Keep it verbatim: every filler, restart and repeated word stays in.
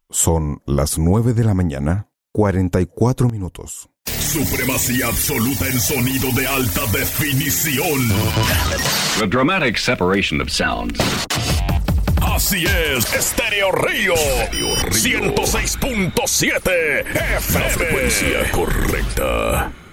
Son las nueve de la mañana, cuarenta y cuatro minutos. Supremacía absoluta en sonido de alta definición. The dramatic separation of sounds. Así es, Estéreo Río, ciento seis punto siete F M. La frecuencia correcta.